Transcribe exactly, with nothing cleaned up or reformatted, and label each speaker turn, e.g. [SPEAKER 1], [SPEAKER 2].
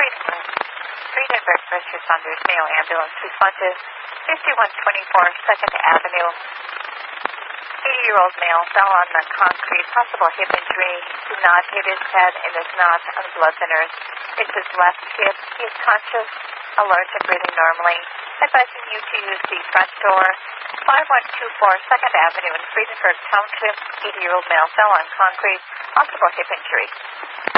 [SPEAKER 1] Friedenberg First Responders Mayo Ambulance responsive fifty-one twenty-four second Avenue. eighty-year-old male fell on the concrete, possible hip injury. Did not hit his head and is not on blood thinners. It's his left hip. He is conscious, alert, and breathing normally. Advising you to use the front door. five one two four second Avenue in Friedenberg Township. eighty-year-old male fell on concrete, possible hip injury.